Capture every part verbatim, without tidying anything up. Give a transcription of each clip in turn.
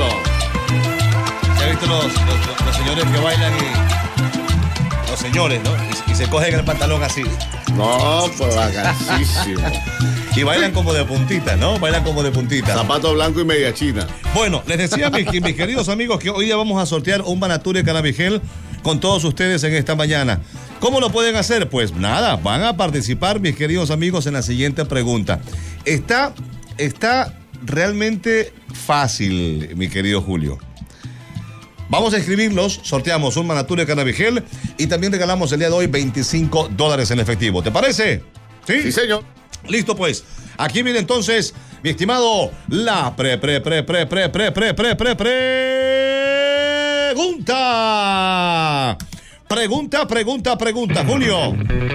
Eso. ¿Ya visto los, los, los señores que bailan y... Los señores, ¿no? Y, y se cogen el pantalón así. No, pues vacancísimo. Y bailan como de puntita, ¿no? Bailan como de puntita. Zapato blanco y media china. Bueno, les decía, mis, mis queridos amigos, que hoy día vamos a sortear un Banature Cannabigel con todos ustedes en esta mañana. ¿Cómo lo pueden hacer? Pues nada, van a participar, mis queridos amigos, en la siguiente pregunta. Está, está realmente fácil, mi querido Julio. Vamos a escribirlos, sorteamos un Banature Cannabigel y también regalamos el día de hoy veinticinco dólares en efectivo. ¿Te parece? Sí, sí, señor. Listo, pues. Aquí viene entonces, mi estimado, la pre, pre, pre, pre, pre, pre, pre, pre, pre, pregunta. Pregunta, pregunta, pregunta, Julio.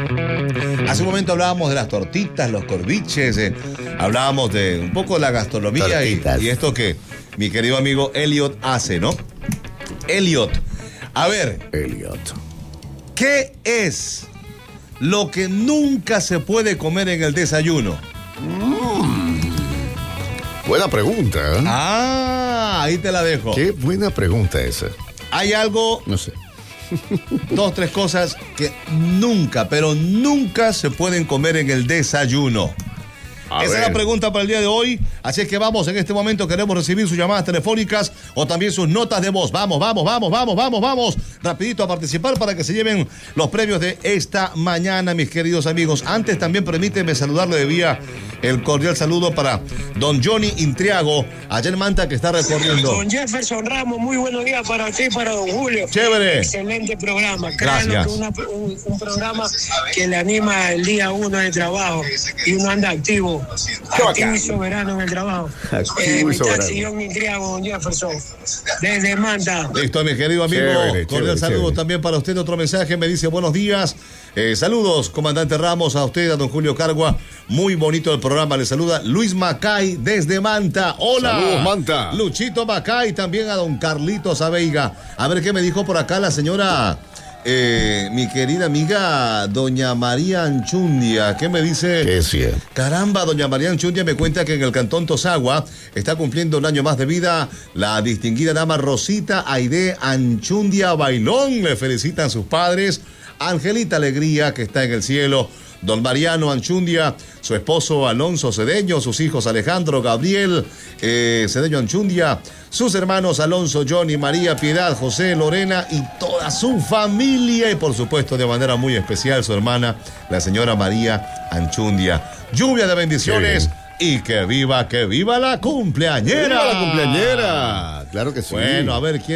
Hace un momento hablábamos de las tortitas, los corviches, eh, hablábamos de un poco de la gastronomía y, y esto que mi querido amigo Elliot hace, ¿no? Elliot, a ver. Elliot. ¿Qué es lo que nunca se puede comer en el desayuno? Mm. Buena pregunta, ¿eh? Ah, ahí te la dejo. Qué buena pregunta esa. Hay algo... No sé. Dos, tres cosas que nunca, pero nunca se pueden comer en el desayuno. A Esa ver. es la pregunta para el día de hoy. Así es que vamos, en este momento queremos recibir sus llamadas telefónicas o también sus notas de voz. Vamos, vamos, vamos, vamos, vamos, vamos. Rapidito a participar para que se lleven los premios de esta mañana, mis queridos amigos. Antes también permíteme saludarle de vía el cordial saludo para don Johnny Intriago, allá en Manta, que está recorriendo. Don Jefferson Ramos, muy buenos días para usted y para don Julio. Chévere. Excelente programa. Gracias. Que una, un, un programa que le anima el día uno de trabajo y uno anda activo. Activo y soberano en el trabajo. Activo eh, y mi soberano. taxi, John Intriago, don Jefferson, desde Manta. Listo, mi querido amigo. Chévere, Cordial chévere, saludo chévere. también para usted. Otro mensaje me dice buenos días. Eh, saludos, comandante Ramos, a usted, a don Julio Cargua. Muy bonito el programa. Le saluda Luis Macay desde Manta. Hola. Saludos, Manta. Luchito Macay, también a don Carlitos Aveiga. A ver qué me dijo por acá la señora, eh, mi querida amiga, doña María Anchundia. ¿Qué me dice? ¿Qué sí? Caramba, doña María Anchundia me cuenta que en el cantón Tosagua está cumpliendo un año más de vida la distinguida dama Rosita Aide Anchundia Bailón. Le felicitan sus padres, Angelita Alegría, que está en el cielo, don Mariano Anchundia, su esposo Alonso Cedeño, sus hijos Alejandro, Gabriel eh, Cedeño Anchundia, sus hermanos Alonso, Johnny, María, Piedad, José, Lorena y toda su familia, y por supuesto de manera muy especial su hermana, la señora María Anchundia. Lluvia de bendiciones y que viva, que viva la cumpleañera. ¡Viva la cumpleañera! Claro que sí. Bueno, a ver, ¿quién